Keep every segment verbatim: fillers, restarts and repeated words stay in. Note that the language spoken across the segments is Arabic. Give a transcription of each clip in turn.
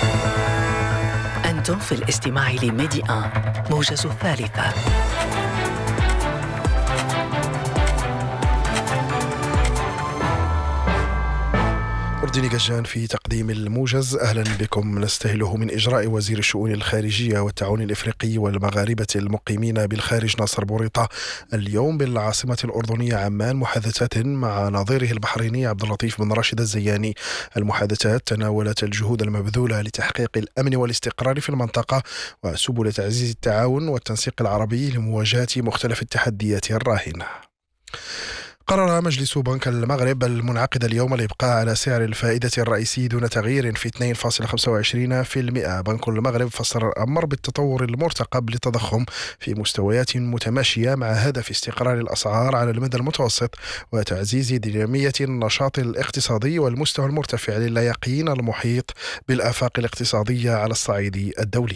أنتم في الاستماع لميدي آن موجز الثالثة. أردني قجان في تقديم الموجز. أهلا بكم. نستهله من إجراء وزير الشؤون الخارجية والتعاون الإفريقي والمغاربة المقيمين بالخارج ناصر بوريطة اليوم بالعاصمة الأردنية عمان محادثات مع نظيره البحريني عبد اللطيف بن راشد الزياني. المحادثات تناولت الجهود المبذولة لتحقيق الأمن والاستقرار في المنطقة وسبل تعزيز التعاون والتنسيق العربي لمواجهة مختلف التحديات الراهنة. قرر مجلس بنك المغرب المنعقد اليوم الإبقاء على سعر الفائدة الرئيسي دون تغيير في اثنين فاصلة خمسة وعشرين بالمئة. بنك المغرب فسر الأمر بالتطور المرتقب للتضخم في مستويات متماشية مع هدف استقرار الأسعار على المدى المتوسط وتعزيز دينامية النشاط الاقتصادي والمستوى المرتفع لليقين المحيط بالآفاق الاقتصادية على الصعيد الدولي.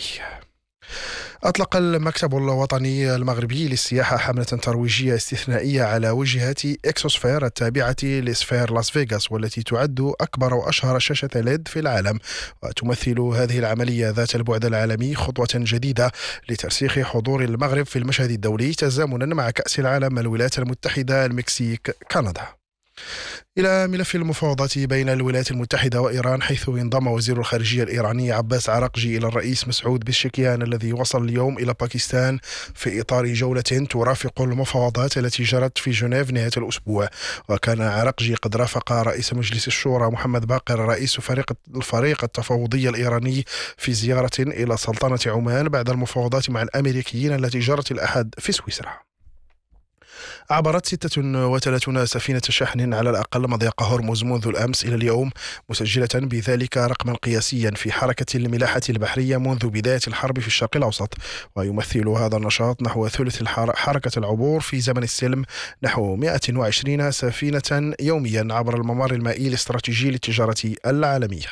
أطلق المكتب الوطني المغربي للسياحة حملة ترويجية استثنائية على وجهة إكسوسفير التابعة لسفير لاس فيغاس، والتي تعد أكبر وأشهر شاشة ليد في العالم. وتمثل هذه العملية ذات البعد العالمي خطوة جديدة لترسيخ حضور المغرب في المشهد الدولي تزامنا مع كأس العالم الولايات المتحدة المكسيك كندا. إلى ملف المفاوضات بين الولايات المتحدة وإيران، حيث انضم وزير الخارجية الإيراني عباس عراقجي إلى الرئيس مسعود بشكيان الذي وصل اليوم إلى باكستان في إطار جولة ترافق المفاوضات التي جرت في جنيف نهاية الأسبوع. وكان عراقجي قد رافق رئيس مجلس الشورى محمد باقر رئيس فريق الفريق التفاوضي الإيراني في زيارة إلى سلطنة عمان بعد المفاوضات مع الأمريكيين التي جرت الأحد في سويسرا. عبرت ستة وثلاثين سفينة شحن على الأقل مضيق هرمز منذ الأمس إلى اليوم، مسجلة بذلك رقما قياسيا في حركة الملاحة البحرية منذ بداية الحرب في الشرق الأوسط. ويمثل هذا النشاط نحو ثلث حركة العبور في زمن السلم، نحو مئة وعشرين سفينة يوميا عبر الممر المائي الاستراتيجي للتجارة العالمية.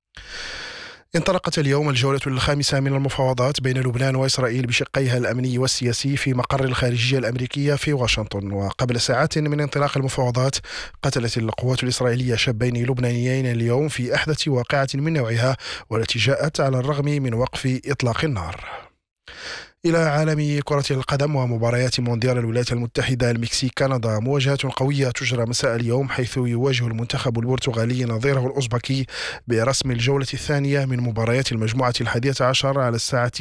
انطلقت اليوم الجولة الخامسة من المفاوضات بين لبنان وإسرائيل بشقيها الأمني والسياسي في مقر الخارجية الأمريكية في واشنطن. وقبل ساعات من انطلاق المفاوضات قتلت القوات الإسرائيلية شابين لبنانيين اليوم في أحدث واقعة من نوعها، والتي جاءت على الرغم من وقف إطلاق النار. إلى عالم كرة القدم ومباريات مونديال الولايات المتحدة المكسيك كندا. مواجهات قوية تجرى مساء اليوم، حيث يواجه المنتخب البرتغالي نظيره الأوزبكي برسم الجولة الثانية من مباريات المجموعة الحادية عشر على الساعة